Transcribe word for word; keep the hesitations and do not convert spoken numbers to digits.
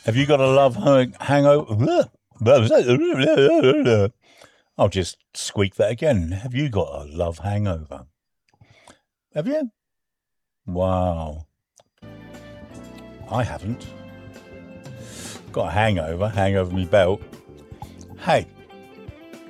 Have you got a love hang- hangover? I'll just squeak that again. Have you got a love hangover? Have you? Wow. I haven't. Got a hangover, hang over me belt. Hey,